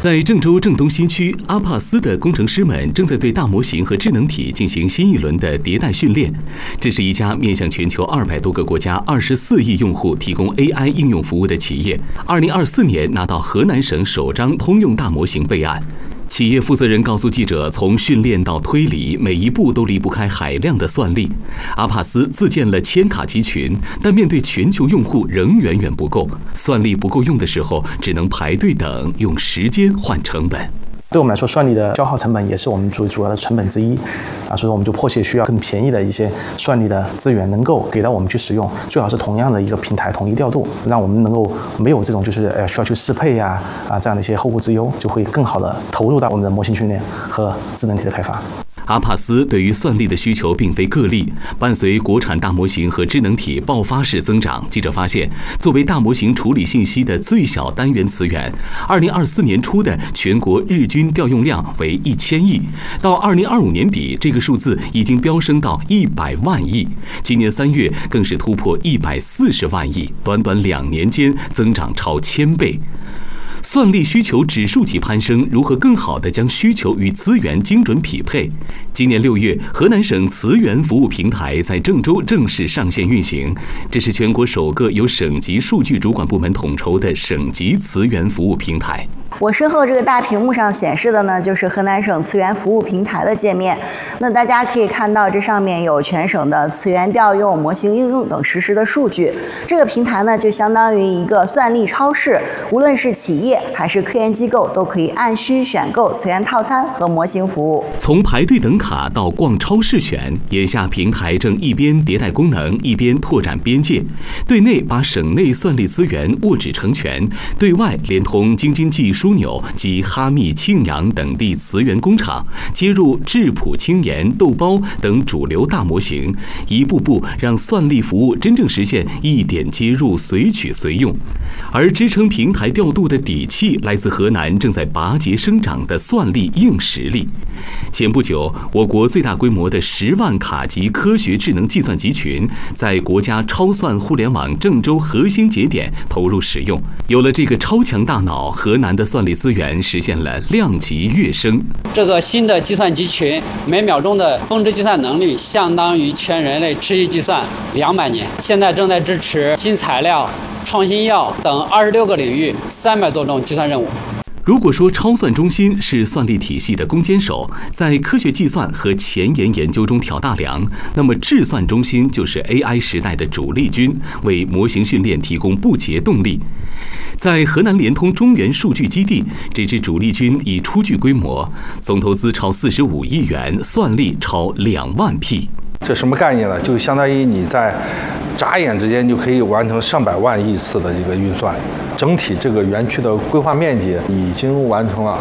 在郑州郑东新区，阿帕斯的工程师们正在对大模型和智能体进行新一轮的迭代训练。这是一家面向全球200多个国家、24亿用户提供 AI 应用服务的企业。2024年拿到河南省首张通用大模型备案。企业负责人告诉记者，从训练到推理，每一步都离不开海量的算力。阿帕斯自建了千卡集群，但面对全球用户仍远远不够。算力不够用的时候，只能排队等，用时间换成本。 对我们来说，算力的消耗成本也是我们主要的成本之一所以说我们就迫切需要更便宜的一些算力的资源，能够给到我们去使用，最好是同样的一个平台统一调度，让我们能够没有这种就是需要去适配这样的一些后顾之忧，就会更好的投入到我们的模型训练和智能体的开发。 阿帕斯对于算力的需求并非个例，伴随国产大模型和智能体爆发式增长，记者发现，作为大模型处理信息的最小单元词源，2024年初的全国日均调用量为1000亿，到2025年底，这个数字已经飙升到100万亿，今年3月更是突破140万亿，短短2年间增长超1000倍。算力需求指数级攀升，如何更好地将需求与资源精准匹配？今年6月，河南省磁源服务平台在郑州正式上线运行，这是全国首个由省级数据主管部门统筹的省级磁源服务平台。 我身后这个大屏幕上显示的呢，就是河南省磁源服务平台的界面。那大家可以看到，这上面有全省的磁源调用、模型应用等实时的数据。这个平台呢，就相当于一个算力超市，无论是企业还是科研机构，都可以按需选购磁源套餐和模型服务。 从排队等卡到逛超市选，眼下平台正一边迭代功能，一边拓展边界。对内把省内算力资源握指成拳，对外连同京津冀枢纽及哈密、庆阳等地磁源工厂，接入质朴、轻研、豆包等主流大模型，一步步让算力服务真正实现一点接入、随取随用。而支撑平台调度的底气，来自河南正在拔节生长的算力硬实力。前不久，我国最大规模的10万卡级科学智能计算集群，在国家超算互联网郑州核心节点投入使用。有了这个超强大脑，河南的算力资源实现了量级跃升。 这个新的计算集群每秒钟的峰值计算能力，相当于全人类持续计算200年。现在正在支持新材料、创新药等26个领域300多种计算任务。 如果说超算中心是算力体系的攻坚手，在科学计算和前沿研究中挑大梁，那么智算中心就是 AI 时代的主力军，为模型训练提供不竭动力。在河南联通中原数据基地，这支主力军已初具规模，总投资超45亿元，算力超2万匹。 这什么概念呢？就相当于你在眨眼之间就可以完成上百万亿次的这个运算。整体这个园区的规划面积已经完成了